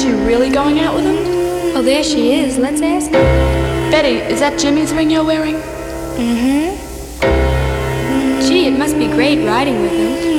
she really going out with him? Oh, there she is. Let's ask her. Betty, is that Jimmy's ring you're wearing? Gee, it must be great riding with him.